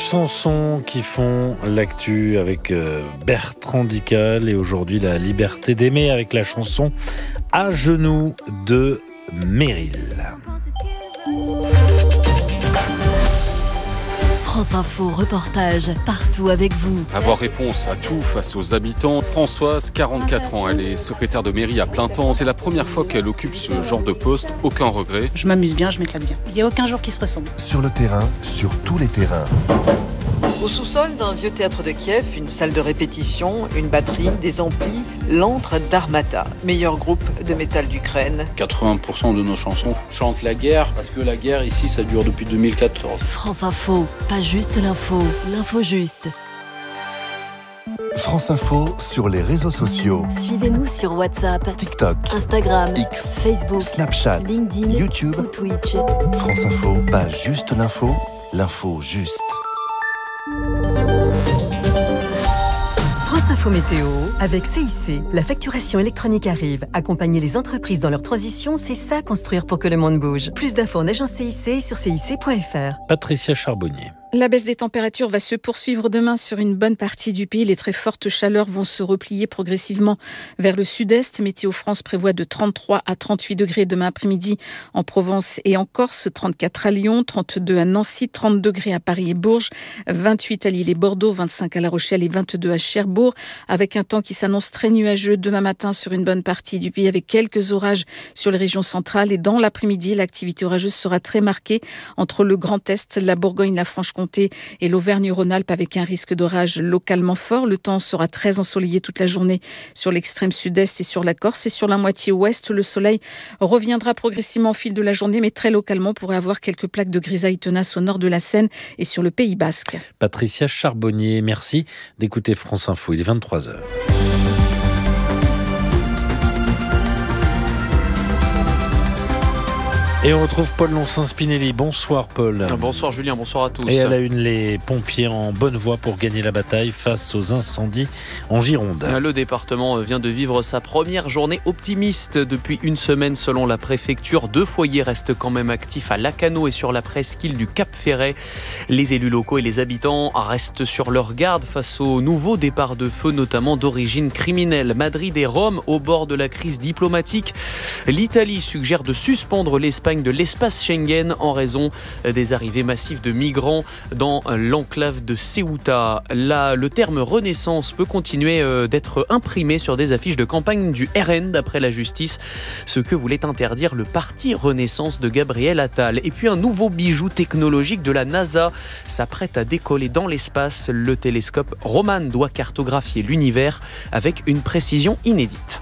chansons qui font l'actu avec Bertrand Dical et aujourd'hui la liberté d'aimer avec la chanson À genoux de Meryl. France Info, reportage partout avec vous. Avoir réponse à tout face aux habitants. Françoise, 44 ans, elle est secrétaire de mairie à plein temps. C'est la première fois qu'elle occupe ce genre de poste. Aucun regret. Je m'amuse bien, je m'éclate bien. Il n'y a aucun jour qui se ressemble. Sur le terrain, sur tous les terrains. Au sous-sol d'un vieux théâtre de Kiev, une salle de répétition, une batterie, des amplis, l'antre d'Armata, meilleur groupe de métal d'Ukraine. 80% de nos chansons chantent la guerre, parce que la guerre ici, ça dure depuis 2014. France Info, pas juste l'info, l'info juste. France Info sur les réseaux sociaux. Suivez-nous sur WhatsApp, TikTok, Instagram, X, Facebook, Snapchat, LinkedIn, YouTube ou Twitch. France Info, pas juste l'info, l'info juste. France Info Météo avec CIC. La facturation électronique arrive. Accompagner les entreprises dans leur transition, c'est ça construire pour que le monde bouge. Plus d'infos en agence CIC sur cic.fr. Patricia Charbonnier. La baisse des températures va se poursuivre demain sur une bonne partie du pays. Les très fortes chaleurs vont se replier progressivement vers le sud-est. Météo France prévoit de 33 à 38 degrés demain après-midi en Provence et en Corse, 34 à Lyon, 32 à Nancy, 30 degrés à Paris et Bourges, 28 à Lille et Bordeaux, 25 à La Rochelle et 22 à Cherbourg, avec un temps qui s'annonce très nuageux demain matin sur une bonne partie du pays avec quelques orages sur les régions centrales. Et dans l'après-midi, l'activité orageuse sera très marquée entre le Grand Est, la Bourgogne, la Franche-Comté et l'Auvergne-Rhône-Alpes avec un risque d'orage localement fort. Le temps sera très ensoleillé toute la journée sur l'extrême sud-est et sur la Corse. Et sur la moitié ouest, le soleil reviendra progressivement au fil de la journée, mais très localement, on pourrait avoir quelques plaques de grisaille tenace au nord de la Seine et sur le Pays Basque. Patricia Charbonnier, merci d'écouter France Info. Il est 23h. Et on retrouve Paul Lonssin-Spinelli. Bonsoir Paul. Bonsoir Julien, bonsoir à tous. Et à la une, les pompiers en bonne voie pour gagner la bataille face aux incendies en Gironde. Le département vient de vivre sa première journée optimiste depuis une semaine selon la préfecture. 2 foyers restent quand même actifs à Lacanau et sur la presqu'île du Cap-Ferret. Les élus locaux et les habitants restent sur leur garde face aux nouveaux départs de feu, notamment d'origine criminelle. Madrid et Rome au bord de la crise diplomatique. L'Italie suggère de suspendre l'Espagne de l'espace Schengen en raison des arrivées massives de migrants dans l'enclave de Ceuta. Là, le terme Renaissance peut continuer d'être imprimé sur des affiches de campagne du RN d'après la justice, ce que voulait interdire le parti Renaissance de Gabriel Attal. Et puis un nouveau bijou technologique de la NASA s'apprête à décoller dans l'espace. Le télescope Roman doit cartographier l'univers avec une précision inédite.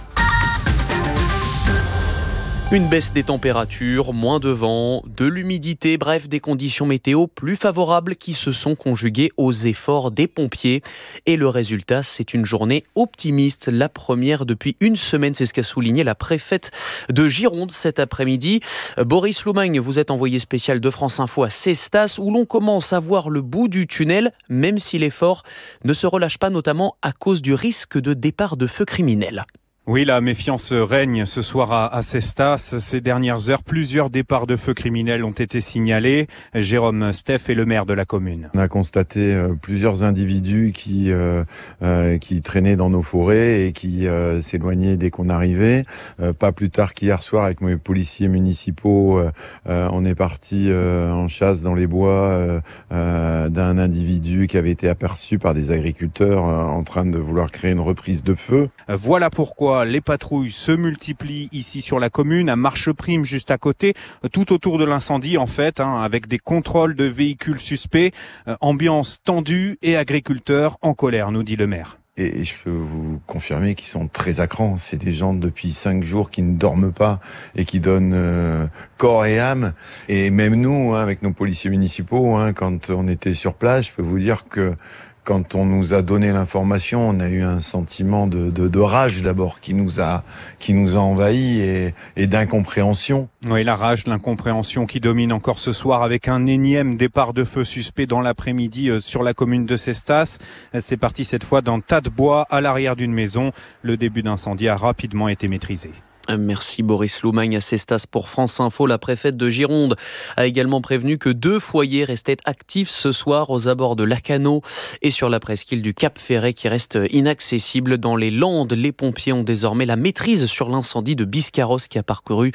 Une baisse des températures, moins de vent, de l'humidité, bref, des conditions météo plus favorables qui se sont conjuguées aux efforts des pompiers. Et le résultat, c'est une journée optimiste, la première depuis une semaine. C'est ce qu'a souligné la préfète de Gironde cet après-midi. Boris Loumagne, vous êtes envoyé spécial de France Info à Cestas, où l'on commence à voir le bout du tunnel, même si l'effort ne se relâche pas, notamment à cause du risque de départ de feu criminel. Oui, la méfiance règne ce soir à Cestas. Ces dernières heures, plusieurs départs de feux criminels ont été signalés. Jérôme Steff est le maire de la commune. On a constaté plusieurs individus qui traînaient dans nos forêts et qui s'éloignaient dès qu'on arrivait. Pas plus tard qu'hier soir, avec mes policiers municipaux, on est parti en chasse dans les bois d'un individu qui avait été aperçu par des agriculteurs en train de vouloir créer une reprise de feu. Voilà pourquoi les patrouilles se multiplient ici sur la commune, à Marcheprime juste à côté, tout autour de l'incendie en fait, avec des contrôles de véhicules suspects, ambiance tendue et agriculteurs en colère, nous dit le maire. Et je peux vous confirmer qu'ils sont très à cran. C'est des gens depuis 5 jours qui ne dorment pas et qui donnent corps et âme. Et même nous, avec nos policiers municipaux, quand on était sur place, je peux vous dire que quand on nous a donné l'information, on a eu un sentiment de rage d'abord qui nous a envahi et d'incompréhension. Oui, la rage, l'incompréhension qui domine encore ce soir avec un énième départ de feu suspect dans l'après-midi sur la commune de Cestas. C'est parti cette fois d'un tas de bois à l'arrière d'une maison. Le début d'incendie a rapidement été maîtrisé. Merci Boris Loumagne à Cestas pour France Info. La préfète de Gironde a également prévenu que 2 foyers restaient actifs ce soir aux abords de Lacanau et sur la presqu'île du Cap Ferret qui reste inaccessible. Dans les Landes, les pompiers ont désormais la maîtrise sur l'incendie de Biscarrosse qui a parcouru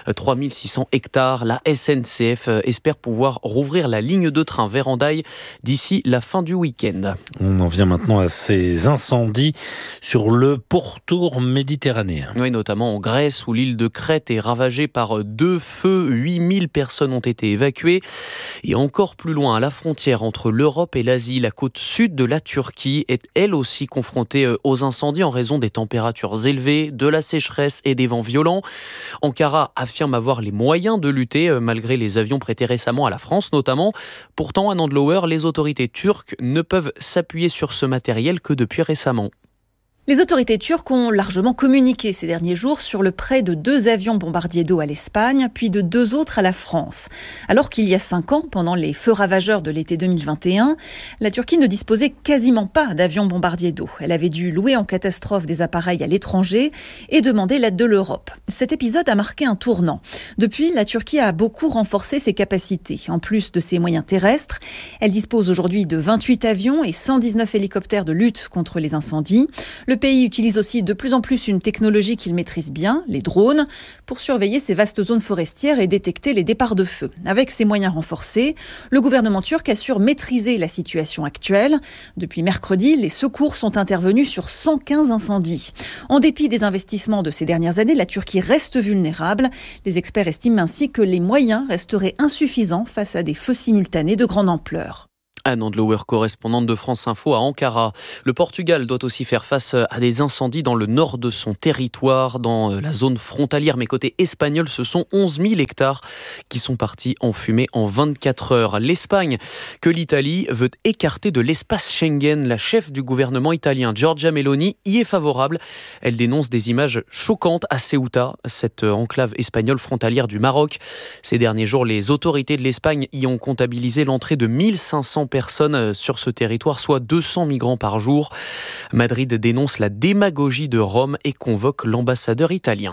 3600 hectares. La SNCF espère pouvoir rouvrir la ligne de train vers Hendaye d'ici la fin du week-end. On en vient maintenant à ces incendies sur le pourtour méditerranéen. Oui, notamment en Grèce où l'île de Crète est ravagée par 2 feux. 8000 personnes ont été évacuées. Et encore plus loin, à la frontière entre l'Europe et l'Asie, la côte sud de la Turquie est elle aussi confrontée aux incendies en raison des températures élevées, de la sécheresse et des vents violents. Ankara affirme avoir les moyens de lutter malgré les avions prêtés récemment à la France notamment. Pourtant, à Nandlower, les autorités turques ne peuvent s'appuyer sur ce matériel que depuis récemment. Les autorités turques ont largement communiqué ces derniers jours sur le prêt de 2 avions bombardiers d'eau à l'Espagne, puis de 2 autres à la France. Alors qu'il y a 5 ans, pendant les feux ravageurs de l'été 2021, la Turquie ne disposait quasiment pas d'avions bombardiers d'eau. Elle avait dû louer en catastrophe des appareils à l'étranger et demander l'aide de l'Europe. Cet épisode a marqué un tournant. Depuis, la Turquie a beaucoup renforcé ses capacités. En plus de ses moyens terrestres, elle dispose aujourd'hui de 28 avions et 119 hélicoptères de lutte contre les incendies. Le pays utilise aussi de plus en plus une technologie qu'il maîtrise bien, les drones, pour surveiller ces vastes zones forestières et détecter les départs de feu. Avec ces moyens renforcés, le gouvernement turc assure maîtriser la situation actuelle. Depuis mercredi, les secours sont intervenus sur 115 incendies. En dépit des investissements de ces dernières années, la Turquie reste vulnérable. Les experts estiment ainsi que les moyens resteraient insuffisants face à des feux simultanés de grande ampleur. Anne Andlower, correspondante de France Info à Ankara. Le Portugal doit aussi faire face à des incendies dans le nord de son territoire, dans la zone frontalière. Mais côté espagnol, ce sont 11 000 hectares qui sont partis en fumée en 24 heures. L'Espagne, que l'Italie veut écarter de l'espace Schengen. La chef du gouvernement italien, Giorgia Meloni, y est favorable. Elle dénonce des images choquantes à Ceuta, cette enclave espagnole frontalière du Maroc. Ces derniers jours, les autorités de l'Espagne y ont comptabilisé l'entrée de 1500 personnes sur ce territoire, soit 200 migrants par jour. Madrid dénonce la démagogie de Rome et convoque l'ambassadeur italien.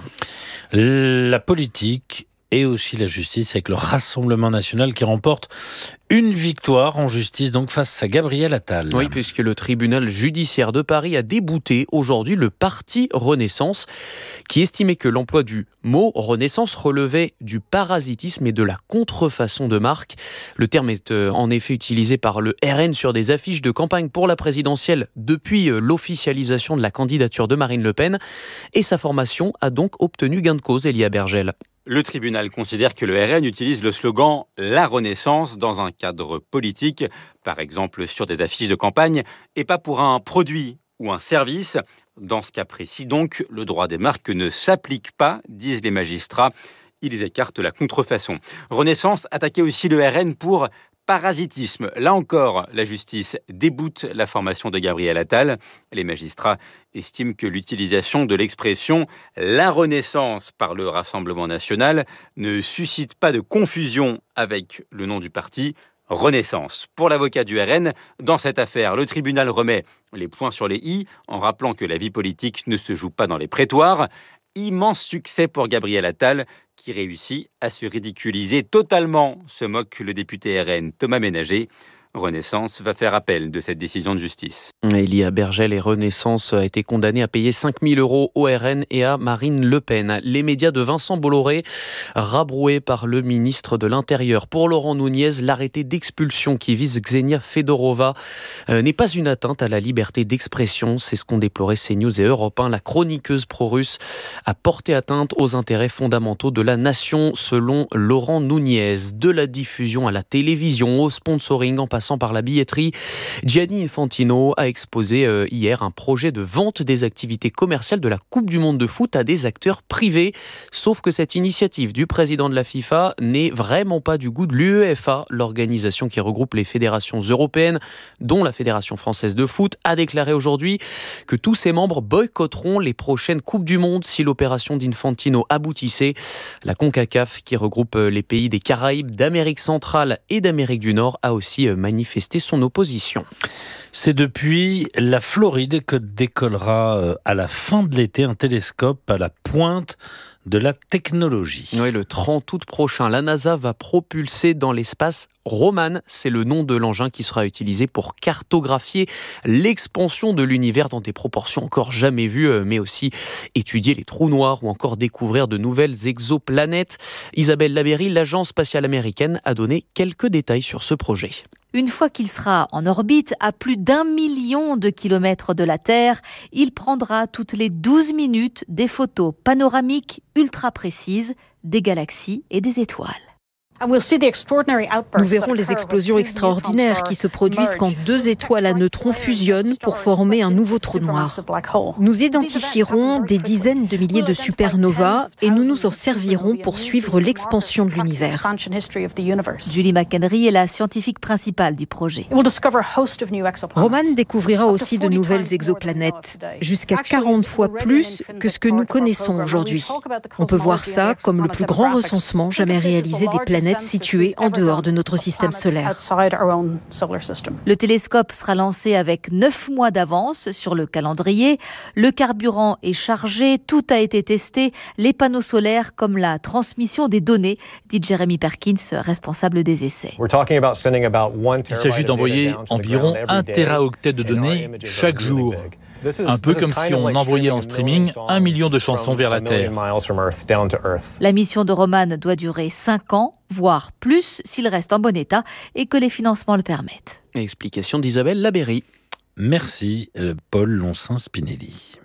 La politique et aussi la justice avec le Rassemblement national qui remporte une victoire en justice donc face à Gabriel Attal. Oui, puisque le tribunal judiciaire de Paris a débouté aujourd'hui le parti Renaissance qui estimait que l'emploi du mot Renaissance relevait du parasitisme et de la contrefaçon de marque. Le terme est en effet utilisé par le RN sur des affiches de campagne pour la présidentielle depuis l'officialisation de la candidature de Marine Le Pen et sa formation a donc obtenu gain de cause, Elia Bergel. Le tribunal considère que le RN utilise le slogan « La Renaissance » dans un cadre politique, par exemple sur des affiches de campagne, et pas pour un produit ou un service. Dans ce cas précis donc, le droit des marques ne s'applique pas, disent les magistrats. Ils écartent la contrefaçon. Renaissance attaquait aussi le RN pour parasitisme. Là encore, la justice déboute la formation de Gabriel Attal. Les magistrats estiment que l'utilisation de l'expression « la Renaissance » par le Rassemblement national ne suscite pas de confusion avec le nom du parti Renaissance. Pour l'avocat du RN, dans cette affaire, le tribunal remet les points sur les i en rappelant que la vie politique ne se joue pas dans les prétoires. Immense succès pour Gabriel Attal qui réussit à se ridiculiser totalement, se moque le député RN Thomas Ménager. Renaissance va faire appel de cette décision de justice. Elia Bergel et Renaissance a été condamné à payer 5 000 € au RN et à Marine Le Pen. Les médias de Vincent Bolloré, rabroués par le ministre de l'Intérieur. Pour Laurent Nunez, l'arrêté d'expulsion qui vise Ksenia Fedorova n'est pas une atteinte à la liberté d'expression. C'est ce qu'ont déploré CNews et Europe 1. La chroniqueuse pro-russe a porté atteinte aux intérêts fondamentaux de la nation, selon Laurent Nunez. De la diffusion à la télévision, au sponsoring, en passant par la billetterie, Gianni Infantino a exposé hier un projet de vente des activités commerciales de la Coupe du Monde de foot à des acteurs privés. Sauf que cette initiative du président de la FIFA n'est vraiment pas du goût de l'UEFA. L'organisation qui regroupe les fédérations européennes, dont la Fédération française de foot, a déclaré aujourd'hui que tous ses membres boycotteront les prochaines Coupes du Monde si l'opération d'Infantino aboutissait. La CONCACAF, qui regroupe les pays des Caraïbes, d'Amérique centrale et d'Amérique du Nord, a aussi manifester son opposition. C'est depuis la Floride que décollera à la fin de l'été un télescope à la pointe de la technologie. Oui, le 30 août prochain, la NASA va propulser dans l'espace Roman. C'est le nom de l'engin qui sera utilisé pour cartographier l'expansion de l'univers dans des proportions encore jamais vues, mais aussi étudier les trous noirs ou encore découvrir de nouvelles exoplanètes. Isabelle Labeyrie, l'agence spatiale américaine, a donné quelques détails sur ce projet. Une fois qu'il sera en orbite, à plus d'1 million de kilomètres de la Terre, il prendra toutes les 12 minutes des photos panoramiques ultra précises des galaxies et des étoiles. Nous verrons les explosions extraordinaires qui se produisent quand deux étoiles à neutrons fusionnent pour former un nouveau trou noir. Nous identifierons des dizaines de milliers de supernovas et nous nous en servirons pour suivre l'expansion de l'univers. Julie McHenry est la scientifique principale du projet. Roman découvrira aussi de nouvelles exoplanètes, jusqu'à 40 fois plus que ce que nous connaissons aujourd'hui. On peut voir ça comme le plus grand recensement jamais réalisé des planètes situées en dehors de notre système solaire. Le télescope sera lancé avec 9 mois d'avance sur le calendrier. Le carburant est chargé, tout a été testé, les panneaux solaires comme la transmission des données, dit Jeremy Perkins, responsable des essais. Il s'agit d'envoyer environ 1 téraoctet de données chaque jour. Un peu comme si on envoyait en streaming 1 million de chansons vers la Terre. La mission de Roman doit durer 5 ans, voire plus, s'il reste en bon état et que les financements le permettent. Explication d'Isabelle Labeyrie. Merci, Paul Loncin-Spinelli.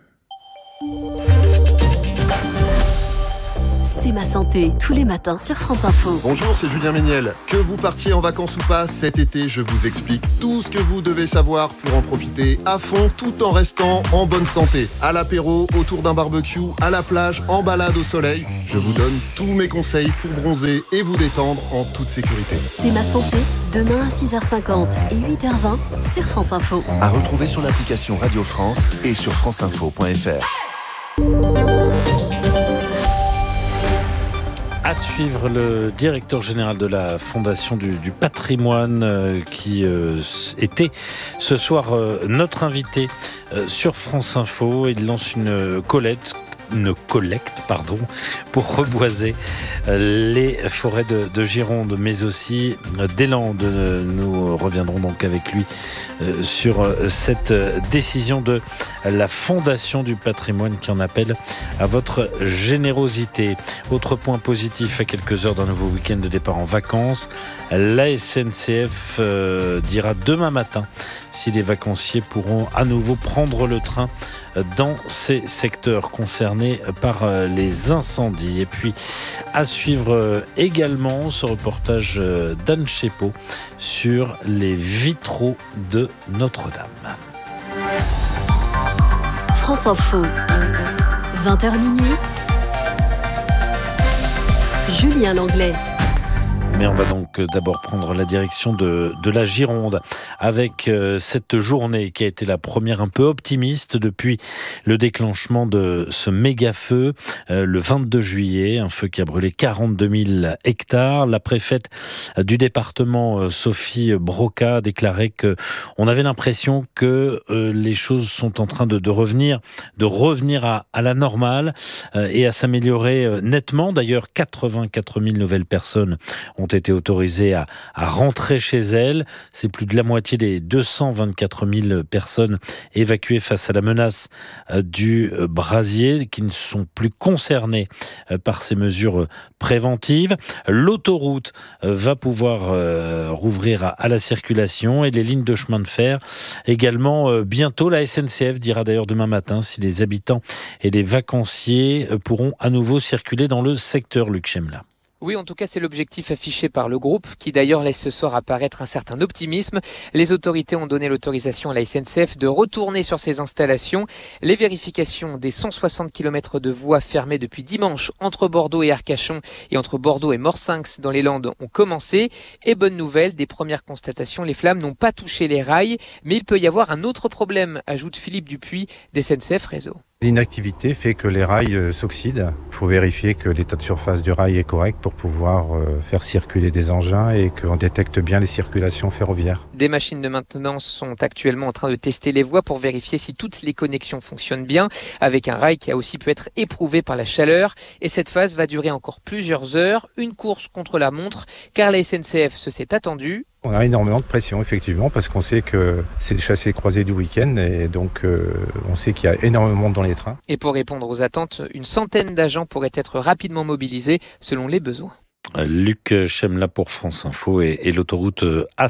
C'est ma santé, tous les matins sur France Info. Bonjour, c'est Julien Méniel. Que vous partiez en vacances ou pas, cet été, je vous explique tout ce que vous devez savoir pour en profiter à fond, tout en restant en bonne santé. À l'apéro, autour d'un barbecue, à la plage, en balade au soleil. Je vous donne tous mes conseils pour bronzer et vous détendre en toute sécurité. C'est ma santé, demain à 6h50 et 8h20 sur France Info. À retrouver sur l'application Radio France et sur franceinfo.fr. À suivre, le directeur général de la Fondation du patrimoine qui était ce soir notre invité sur France Info. Il lance une collecte pour reboiser les forêts de Gironde, mais aussi des Landes. Nous reviendrons donc avec lui sur cette décision de la Fondation du patrimoine qui en appelle à votre générosité. Autre point positif, à quelques heures d'un nouveau week-end de départ en vacances, la SNCF dira demain matin si les vacanciers pourront à nouveau prendre le train dans ces secteurs concernés par les incendies. Et puis à suivre également ce reportage d'Anne Chepot sur les vitraux de Notre-Dame. France Info, 20h minuit, Julien Langlais. Mais on va donc d'abord prendre la direction de la Gironde avec cette journée qui a été la première un peu optimiste depuis le déclenchement de ce méga feu le 22 juillet, un feu qui a brûlé 42 000 hectares. La préfète du département, Sophie Broca, a déclaré qu'on avait l'impression que les choses sont en train de revenir à la normale et à s'améliorer nettement. D'ailleurs, 84 000 nouvelles personnes ont été autorisées à rentrer chez elles. C'est plus de la moitié des 224 000 personnes évacuées face à la menace du brasier qui ne sont plus concernées par ces mesures préventives. L'autoroute va pouvoir rouvrir à la circulation et les lignes de chemin de fer également bientôt. La SNCF dira d'ailleurs demain matin si les habitants et les vacanciers pourront à nouveau circuler dans le secteur, Luc Chemla. Oui, en tout cas, c'est l'objectif affiché par le groupe qui d'ailleurs laisse ce soir apparaître un certain optimisme. Les autorités ont donné l'autorisation à la SNCF de retourner sur ces installations. Les vérifications des 160 km de voies fermées depuis dimanche entre Bordeaux et Arcachon et entre Bordeaux et Morsinx dans les Landes ont commencé. Et bonne nouvelle, des premières constatations, les flammes n'ont pas touché les rails. Mais il peut y avoir un autre problème, ajoute Philippe Dupuis d'SNCF Réseau. L'inactivité fait que les rails s'oxydent. Il faut vérifier que l'état de surface du rail est correct pour pouvoir faire circuler des engins et qu'on détecte bien les circulations ferroviaires. Des machines de maintenance sont actuellement en train de tester les voies pour vérifier si toutes les connexions fonctionnent bien, avec un rail qui a aussi pu être éprouvé par la chaleur. Et cette phase va durer encore plusieurs heures, une course contre la montre, car la SNCF se s'est attendue. On a énormément de pression, effectivement, parce qu'on sait que c'est le chassé-croisé du week-end et donc on sait qu'il y a énormément de monde dans les trains. Et pour répondre aux attentes, une centaine d'agents pourraient être rapidement mobilisés selon les besoins. Luc Chemla pour France Info et l'autoroute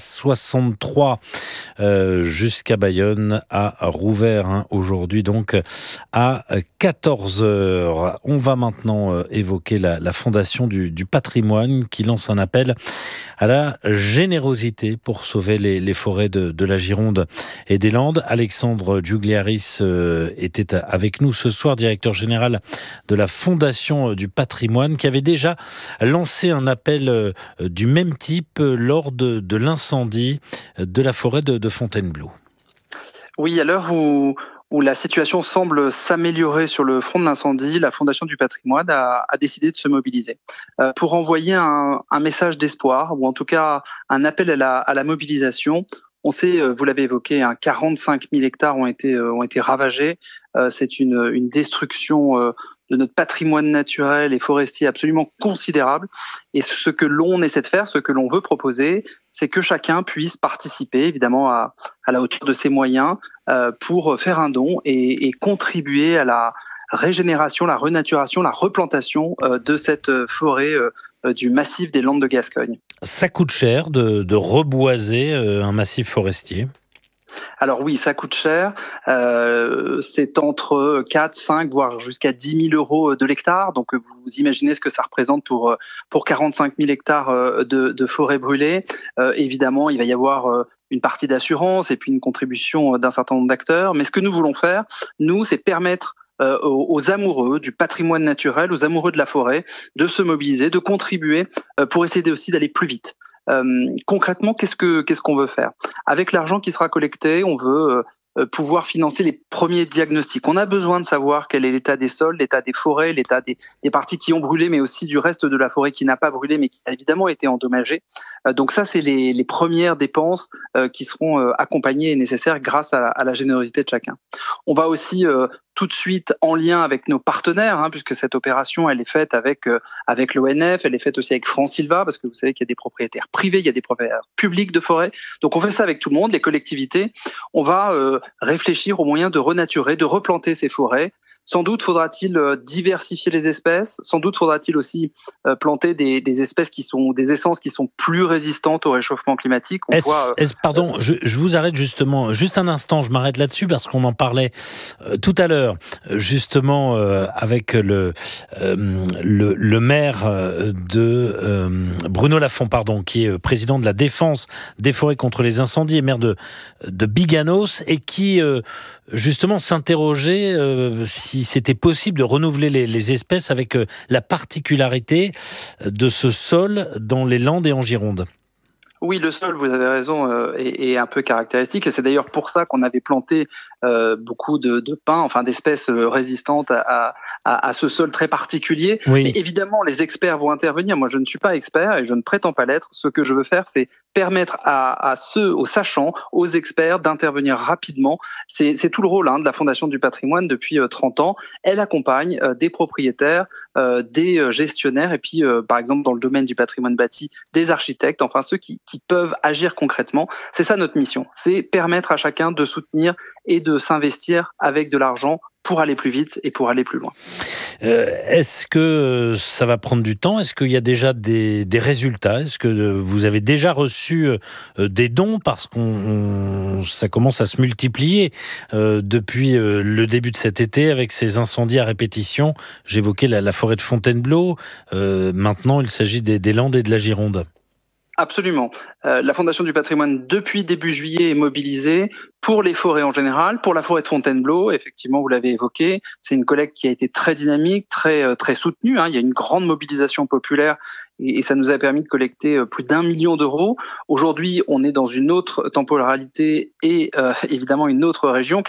A63 jusqu'à Bayonne a rouvert aujourd'hui donc à 14h. On va maintenant évoquer la Fondation du patrimoine qui lance un appel à la générosité pour sauver les forêts de la Gironde et des Landes. Alexandre Giugliaris était avec nous ce soir, directeur général de la Fondation du patrimoine, qui avait déjà lancé un appel du même type lors de l'incendie de la forêt de Fontainebleau. Oui, à l'heure où la situation semble s'améliorer sur le front de l'incendie, la Fondation du patrimoine a décidé de se mobiliser pour envoyer un message d'espoir, ou en tout cas un appel à la mobilisation. On sait, vous l'avez évoqué, 45 000 hectares ont été ravagés. C'est une destruction de notre patrimoine naturel et forestier absolument considérable. Et ce que l'on essaie de faire, ce que l'on veut proposer, c'est que chacun puisse participer, évidemment, à la hauteur de ses moyens, pour faire un don et contribuer à la régénération, la renaturation, la replantation de cette forêt du massif des Landes de Gascogne. Ça coûte cher de reboiser un massif forestier ? Alors oui, ça coûte cher. C'est entre 4, 5, voire jusqu'à 10 000 euros de l'hectare. Donc vous imaginez ce que ça représente pour 45 000 hectares de forêt brûlée. Évidemment, il va y avoir une partie d'assurance et puis une contribution d'un certain nombre d'acteurs. Mais ce que nous voulons faire, nous, c'est permettre aux amoureux du patrimoine naturel, aux amoureux de la forêt, de se mobiliser, de contribuer pour essayer aussi d'aller plus vite. Concrètement, qu'est-ce qu'on veut faire ? Avec l'argent qui sera collecté, on veut pouvoir financer les premiers diagnostics. On a besoin de savoir quel est l'état des sols, l'état des forêts, l'état des parties qui ont brûlé, mais aussi du reste de la forêt qui n'a pas brûlé, mais qui a évidemment été endommagée. Donc ça, c'est les premières dépenses qui seront accompagnées et nécessaires grâce à la générosité de chacun. On va aussi tout de suite en lien avec nos partenaires, puisque cette opération, elle est faite avec l'ONF, elle est faite aussi avec France Sylva, parce que vous savez qu'il y a des propriétaires privés, il y a des propriétaires publics de forêt. Donc on fait ça avec tout le monde, les collectivités. On va réfléchir aux moyens de renaturer, de replanter ces forêts. Sans doute faudra-t-il diversifier les espèces. Sans doute faudra-t-il aussi planter des espèces des essences qui sont plus résistantes au réchauffement climatique. Pardon, je vous arrête justement, juste un instant, je m'arrête là-dessus parce qu'on en parlait tout à l'heure, justement avec le maire de Bruno Lafont, qui est président de la défense des forêts contre les incendies et maire de Biganos, et qui justement s'interrogeait si c'était possible de renouveler les espèces avec la particularité de ce sol dans les Landes et en Gironde. Oui, le sol, vous avez raison, est un peu caractéristique, et c'est d'ailleurs pour ça qu'on avait planté beaucoup de pins, d'espèces résistantes à ce sol très particulier. Oui. Mais évidemment, les experts vont intervenir. Moi, je ne suis pas expert et je ne prétends pas l'être. Ce que je veux faire, c'est permettre aux sachants, aux experts d'intervenir rapidement. C'est tout le rôle de la Fondation du patrimoine depuis 30 ans. Elle accompagne des propriétaires, des gestionnaires, et puis, par exemple, dans le domaine du patrimoine bâti, des architectes, ceux qui peuvent agir concrètement. C'est ça notre mission, c'est permettre à chacun de soutenir et de s'investir avec de l'argent pour aller plus vite et pour aller plus loin. Est-ce que ça va prendre du temps ? Est-ce qu'il y a déjà des résultats ? Est-ce que vous avez déjà reçu des dons ? Parce que ça commence à se multiplier depuis le début de cet été avec ces incendies à répétition. J'évoquais la forêt de Fontainebleau. Maintenant, il s'agit des Landes et de la Gironde. Absolument. La Fondation du patrimoine, depuis début juillet, est mobilisée pour les forêts en général, pour la forêt de Fontainebleau. Effectivement, vous l'avez évoqué, c'est une collecte qui a été très dynamique, très soutenue. Il y a une grande mobilisation populaire et ça nous a permis de collecter plus d'1 million d'euros. Aujourd'hui, on est dans une autre temporalité et évidemment une autre région qui a été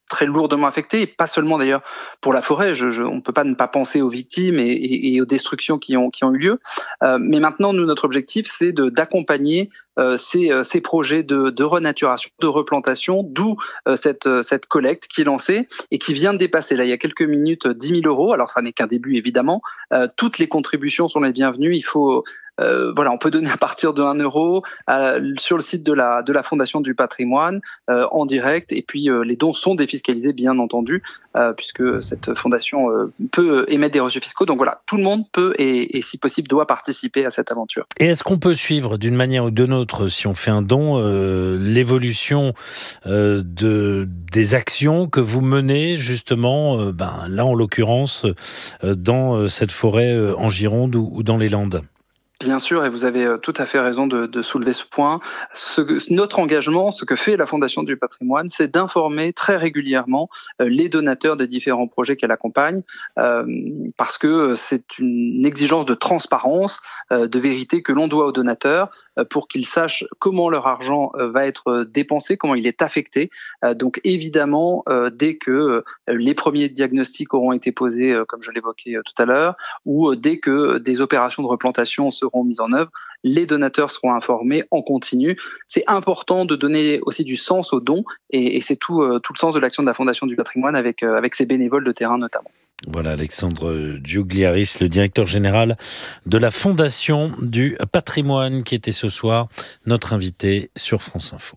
très lourdement affectés, et pas seulement d'ailleurs pour la forêt. On ne peut pas ne pas penser aux victimes et aux destructions qui ont eu lieu. Mais maintenant, nous, notre objectif, c'est d'accompagner ces projets de renaturation, de replantation, d'où cette collecte qui est lancée et qui vient de dépasser, là, il y a quelques minutes, 10 000 €. Alors, ça n'est qu'un début, évidemment. Toutes les contributions sont les bienvenues. Il faut... on peut donner à partir de 1 € sur le site de la Fondation du patrimoine en direct, et puis les dons sont défiscalisés, bien entendu, puisque cette fondation peut émettre des reçus fiscaux. Donc voilà, tout le monde peut et si possible doit participer à cette aventure. Et est-ce qu'on peut suivre d'une manière ou d'une autre, si on fait un don, l'évolution des actions que vous menez justement, là en l'occurrence, dans cette forêt en Gironde ou dans les Landes? Bien sûr, et vous avez tout à fait raison de soulever ce point. Notre engagement, ce que fait la Fondation du patrimoine, c'est d'informer très régulièrement les donateurs des différents projets qu'elle accompagne, parce que c'est une exigence de transparence, de vérité que l'on doit aux donateurs, pour qu'ils sachent comment leur argent va être dépensé, comment il est affecté. Donc évidemment, dès que les premiers diagnostics auront été posés, comme je l'évoquais tout à l'heure, ou dès que des opérations de replantation seront mises en œuvre, les donateurs seront informés en continu. C'est important de donner aussi du sens aux dons, et c'est tout le sens de l'action de la Fondation du patrimoine avec ses bénévoles de terrain notamment. Voilà, Alexandre Giugliaris, le directeur général de la Fondation du patrimoine, qui était ce soir notre invité sur France Info.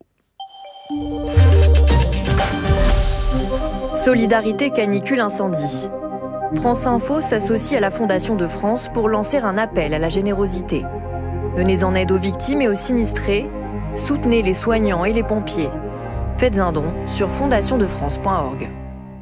Solidarité canicule incendie. France Info s'associe à la Fondation de France pour lancer un appel à la générosité. Venez en aide aux victimes et aux sinistrés. Soutenez les soignants et les pompiers. Faites un don sur fondationdefrance.org.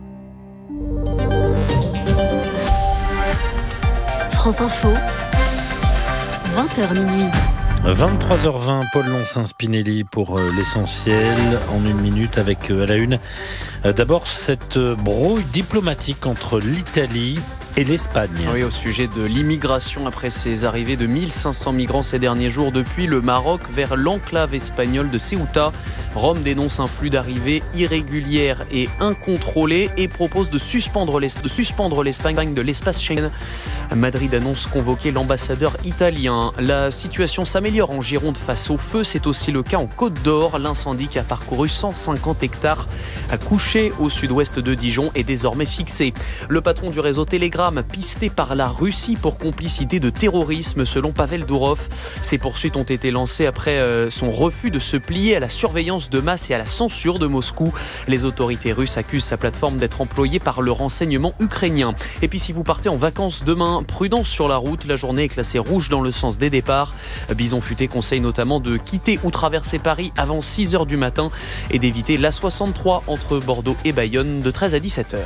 France Info, 20h minuit. 23h20, Paul Loncin-Spinelli pour l'essentiel, en une minute avec à la une. D'abord, cette brouille diplomatique entre l'Italie et l'Espagne. Oui, au sujet de l'immigration après ces arrivées de 1500 migrants ces derniers jours depuis le Maroc vers l'enclave espagnole de Ceuta. Rome dénonce un flux d'arrivées irrégulières et incontrôlées et propose de suspendre l'Espagne de l'espace Schengen. Madrid annonce convoquer l'ambassadeur italien. La situation s'améliore en Gironde face au feu. C'est aussi le cas en Côte d'Or. L'incendie qui a parcouru 150 hectares à coucher au sud-ouest de Dijon est désormais fixé. Le patron du réseau Telegram, pisté par la Russie pour complicité de terrorisme, selon Pavel Dourov. Ces poursuites ont été lancées après son refus de se plier à la surveillance de masse et à la censure de Moscou. Les autorités russes accusent sa plateforme d'être employée par le renseignement ukrainien. Et puis si vous partez en vacances demain, prudence sur la route. La journée est classée rouge dans le sens des départs. Bison Futé conseille notamment de quitter ou traverser Paris avant 6h du matin et d'éviter l'A63 entre Bordeaux et Bayonne de 13 à 17h.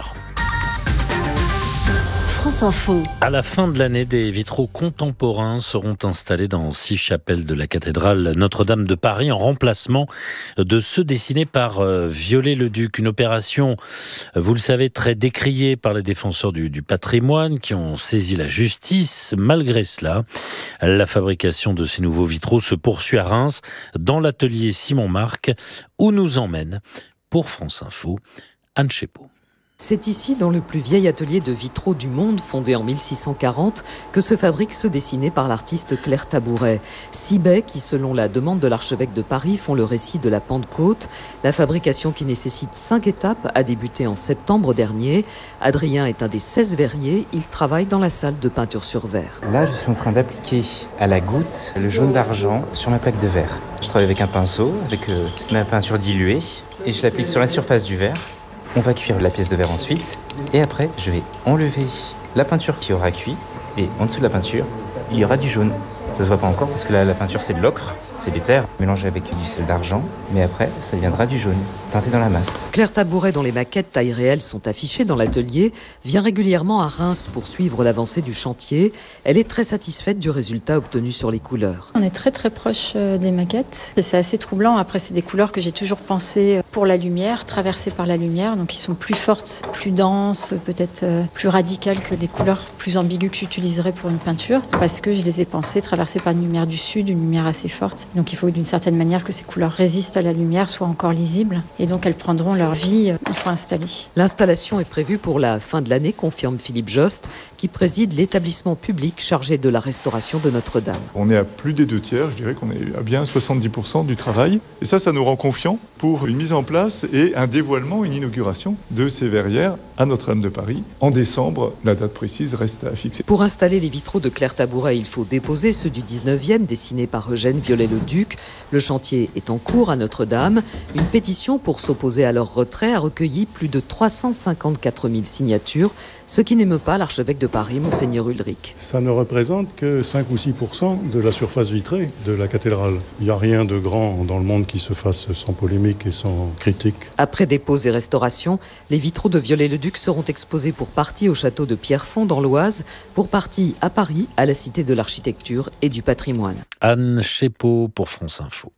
France Info. À la fin de l'année, des vitraux contemporains seront installés dans 6 chapelles de la cathédrale Notre-Dame de Paris en remplacement de ceux dessinés par Viollet-le-Duc. Une opération, vous le savez, très décriée par les défenseurs du patrimoine qui ont saisi la justice. Malgré cela, la fabrication de ces nouveaux vitraux se poursuit à Reims, dans l'atelier Simon Marc, où nous emmène, pour France Info, Anne Chepot. C'est ici, dans le plus vieil atelier de vitraux du monde, fondé en 1640, que se fabriquent ceux dessinés par l'artiste Claire Tabouret. 6 baies qui, selon la demande de l'archevêque de Paris, font le récit de la Pentecôte. La fabrication qui nécessite 5 étapes a débuté en septembre dernier. Adrien est un des 16 verriers. Il travaille dans la salle de peinture sur verre. Là, je suis en train d'appliquer à la goutte le jaune d'argent sur ma plaque de verre. Je travaille avec un pinceau, avec ma peinture diluée, et je l'applique sur la surface du verre. On va cuire la pièce de verre ensuite, et après je vais enlever la peinture qui aura cuit, et en dessous de la peinture, il y aura du jaune. Ça se voit pas encore parce que là, la peinture c'est de l'ocre, c'est des terres mélangées avec du sel d'argent, mais après ça deviendra du jaune, teinté dans la masse. Claire Tabouret, dont les maquettes taille réelle sont affichées dans l'atelier, vient régulièrement à Reims pour suivre l'avancée du chantier. Elle est très satisfaite du résultat obtenu sur les couleurs. On est très très proche des maquettes. C'est assez troublant. Après, c'est des couleurs que j'ai toujours pensées pour la lumière, traversées par la lumière, donc qui sont plus fortes, plus denses, peut-être plus radicales que les couleurs plus ambiguës que j'utiliserais pour une peinture, parce que je les ai pensées traversées par une lumière du sud, une lumière assez forte. Donc il faut d'une certaine manière que ces couleurs résistent à la lumière, soient encore lisibles, et donc elles prendront leur vie une fois installées. L'installation est prévue pour la fin de l'année, confirme Philippe Jost, qui préside l'établissement public chargé de la restauration de Notre-Dame. On est à plus des 2/3, je dirais qu'on est à bien 70% du travail. Et ça nous rend confiants pour une mise en place et un dévoilement, une inauguration de ces verrières à Notre-Dame de Paris. En décembre, la date précise reste à fixer. Pour installer les vitraux de Claire Tabouret, il faut déposer ceux du 19e, dessinés par Eugène Viollet-le-Duc. Le chantier est en cours à Notre-Dame. Une pétition pour s'opposer à leur retrait a recueilli plus de 354 000 signatures, ce qui n'émeut pas l'archevêque de Paris, Monseigneur Ulrich. Ça ne représente que 5 ou 6% de la surface vitrée de la cathédrale. Il n'y a rien de grand dans le monde qui se fasse sans polémique et sans critique. Après dépôt et restauration, les vitraux de Viollet-le-Duc seront exposés pour partie au château de Pierrefonds dans l'Oise, pour partie à Paris, à la Cité de l'Architecture et du Patrimoine. Anne Chépeau pour France Info.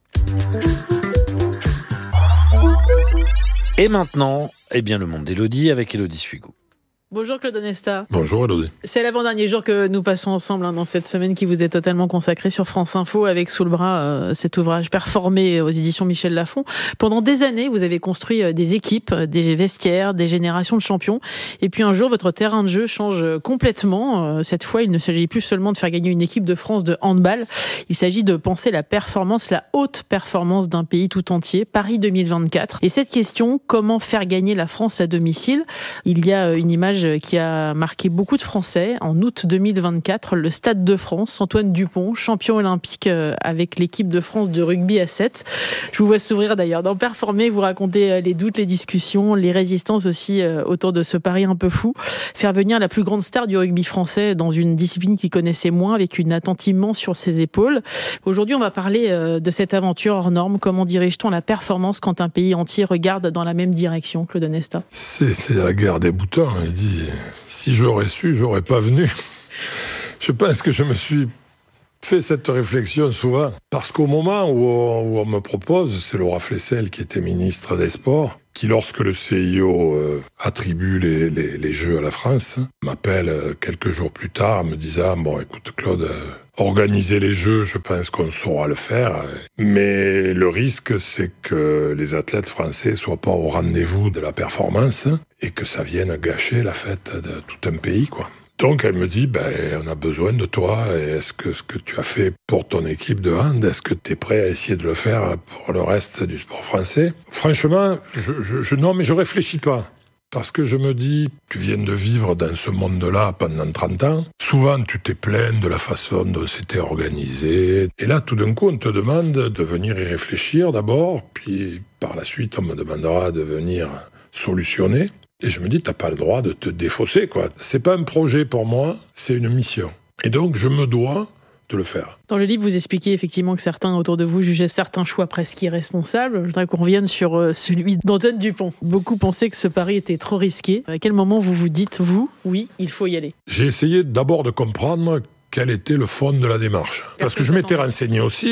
Et maintenant, le monde d'Élodie avec Élodie Suigo. Bonjour Claude Onesta. Bonjour Élodie. C'est l'avant-dernier jour que nous passons ensemble dans cette semaine qui vous est totalement consacrée sur France Info, avec sous le bras cet ouvrage Performer aux éditions Michel Lafon. Pendant des années, vous avez construit des équipes, des vestiaires, des générations de champions. Et puis un jour, votre terrain de jeu change complètement. Cette fois, il ne s'agit plus seulement de faire gagner une équipe de France de handball. Il s'agit de penser la performance, la haute performance d'un pays tout entier, Paris 2024. Et cette question, comment faire gagner la France à domicile ? Il y a une image qui a marqué beaucoup de Français. En août 2024, le Stade de France, Antoine Dupont, champion olympique avec l'équipe de France de rugby à 7. Je vous vois sourire d'ailleurs. Dans Performer, vous racontez les doutes, les discussions, les résistances aussi autour de ce pari un peu fou. Faire venir la plus grande star du rugby français dans une discipline qu'il connaissait moins, avec une attente immense sur ses épaules. Aujourd'hui, on va parler de cette aventure hors norme. Comment dirige-t-on la performance quand un pays entier regarde dans la même direction, Claude Onesta ? C'est la guerre des boutons. Il dit, si j'aurais su, j'aurais pas venu. Je pense que je me suis fait cette réflexion souvent, parce qu'au moment où on me propose, c'est Laura Flessel qui était ministre des Sports, qui lorsque le CIO attribue les Jeux à la France, m'appelle quelques jours plus tard me disant, bon écoute Claude, organiser les Jeux, je pense qu'on saura le faire, mais le risque c'est que les athlètes français soient pas au rendez-vous de la performance et que ça vienne gâcher la fête de tout un pays, quoi. Donc elle me dit, on a besoin de toi, et est-ce que ce que tu as fait pour ton équipe de hand, est-ce que tu es prêt à essayer de le faire pour le reste du sport français ? Franchement, non, mais je réfléchis pas. Parce que je me dis, tu viens de vivre dans ce monde-là pendant 30 ans. Souvent, tu t'es plaint de la façon dont c'était organisé. Et là, tout d'un coup, on te demande de venir y réfléchir d'abord, puis par la suite, on me demandera de venir solutionner. Et je me dis, t'as pas le droit de te défausser, quoi. C'est pas un projet pour moi, c'est une mission. Et donc, je me dois de le faire. Dans le livre, vous expliquez effectivement que certains autour de vous jugeaient certains choix presque irresponsables. Je voudrais qu'on revienne sur celui d'Antoine Dupont. Beaucoup pensaient que ce pari était trop risqué. À quel moment vous vous dites, oui, il faut y aller ? J'ai essayé d'abord de comprendre quel était le fond de la démarche. Parce que je m'étais renseigné aussi,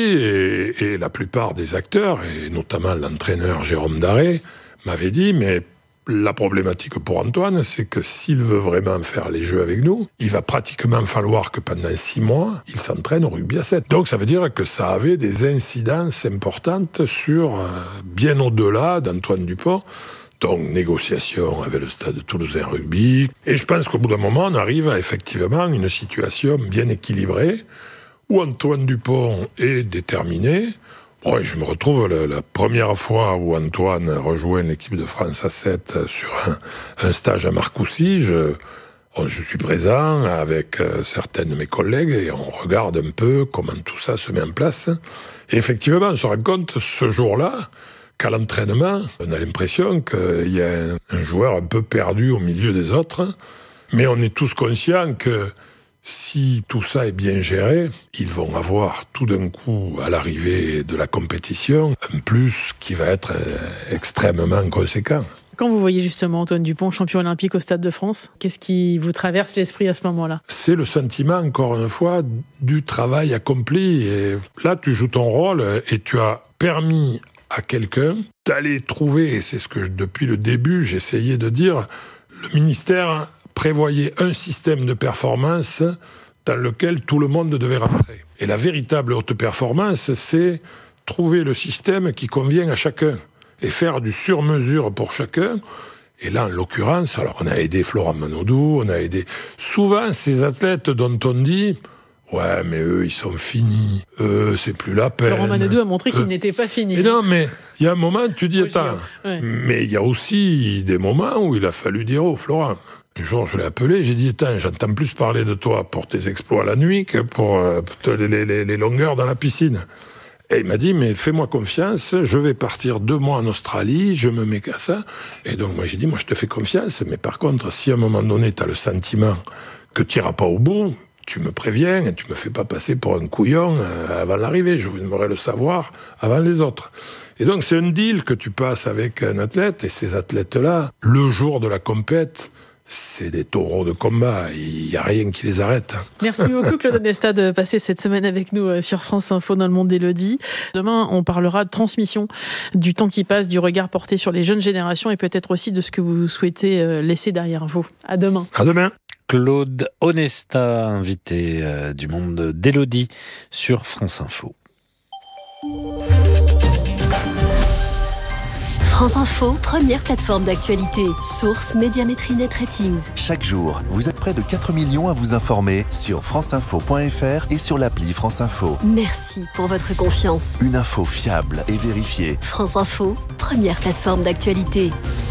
et la plupart des acteurs, et notamment l'entraîneur Jérôme Daré, m'avait dit, mais la problématique pour Antoine, c'est que s'il veut vraiment faire les Jeux avec nous, il va pratiquement falloir que pendant 6 mois, il s'entraîne au rugby à 7. Donc ça veut dire que ça avait des incidences importantes sur bien au-delà d'Antoine Dupont. Donc négociation avec le Stade Toulousain Rugby. Et je pense qu'au bout d'un moment, on arrive à effectivement une situation bien équilibrée où Antoine Dupont est déterminé. Ouais, je me retrouve la première fois où Antoine rejoint l'équipe de France à 7 sur un stage à Marcoussis. Je suis présent avec certains de mes collègues et on regarde un peu comment tout ça se met en place. Et effectivement, on se rend compte ce jour-là qu'à l'entraînement, on a l'impression qu'il y a un joueur un peu perdu au milieu des autres. Mais on est tous conscients que si tout ça est bien géré, ils vont avoir tout d'un coup, à l'arrivée de la compétition, un plus qui va être extrêmement conséquent. Quand vous voyez justement Antoine Dupont, champion olympique au Stade de France, qu'est-ce qui vous traverse l'esprit à ce moment-là ? C'est le sentiment, encore une fois, du travail accompli. Et là, tu joues ton rôle et tu as permis à quelqu'un d'aller trouver, et c'est ce que depuis le début j'essayais de dire, le ministère prévoyait un système de performance dans lequel tout le monde devait rentrer. Et la véritable haute performance, c'est trouver le système qui convient à chacun et faire du sur-mesure pour chacun. Et là, en l'occurrence, alors on a aidé Florent Manodou, on a aidé souvent ces athlètes dont on dit « Ouais, mais eux, ils sont finis. Eux, c'est plus la peine. » Florent Manodou a montré qu'il n'était pas fini. Et non, mais il y a un moment, tu dis « Attends. » Mais il y a aussi des moments où il a fallu dire « Oh, Florent. » Un jour, je l'ai appelé, j'ai dit « Attends, j'entends plus parler de toi pour tes exploits la nuit que pour les longueurs dans la piscine. » Et il m'a dit, mais fais-moi confiance, je vais partir 2 mois en Australie, je me mets qu'à ça. Et donc moi j'ai dit, moi je te fais confiance, mais par contre, si à un moment donné tu as le sentiment que tu n'iras pas au bout, tu me préviens et tu me fais pas passer pour un couillon avant l'arrivée, je voudrais le savoir avant les autres. Et donc c'est un deal que tu passes avec un athlète, et ces athlètes-là, le jour de la compète, c'est des taureaux de combat, il n'y a rien qui les arrête. Merci beaucoup Claude Onesta de passer cette semaine avec nous sur France Info dans le monde d'Élodie. Demain, on parlera de transmission, du temps qui passe, du regard porté sur les jeunes générations et peut-être aussi de ce que vous souhaitez laisser derrière vous. À demain. À demain. Claude Onesta, invité du monde d'Élodie sur France Info. France Info, première plateforme d'actualité. Source Médiamétrie Net Ratings. Chaque jour, vous êtes près de 4 millions à vous informer sur franceinfo.fr et sur l'appli France Info. Merci pour votre confiance. Une info fiable et vérifiée. France Info, première plateforme d'actualité.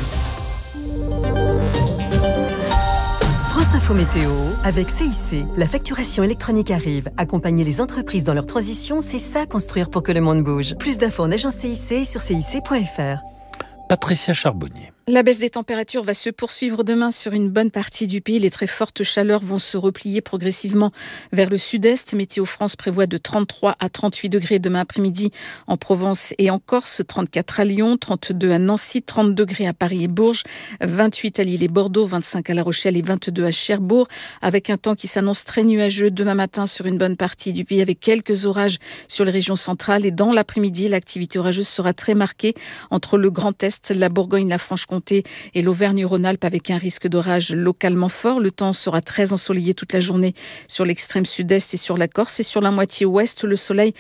France Info Météo, avec CIC. La facturation électronique arrive. Accompagner les entreprises dans leur transition, c'est ça construire pour que le monde bouge. Plus d'infos en agence CIC et sur cic.fr. Patricia Charbonnier. La baisse des températures va se poursuivre demain sur une bonne partie du pays. Les très fortes chaleurs vont se replier progressivement vers le sud-est. Météo France prévoit de 33 à 38 degrés demain après-midi en Provence et en Corse, 34 à Lyon, 32 à Nancy, 30 degrés à Paris et Bourges, 28 à Lille et Bordeaux, 25 à La Rochelle et 22 à Cherbourg, avec un temps qui s'annonce très nuageux demain matin sur une bonne partie du pays avec quelques orages sur les régions centrales. Et dans l'après-midi, l'activité orageuse sera très marquée entre le Grand Est, la Bourgogne, la Franche-Comté et l'Auvergne-Rhône-Alpes avec un risque d'orage localement fort. Le temps sera très ensoleillé toute la journée sur l'extrême sud-est et sur la Corse. Et sur la moitié ouest, le soleil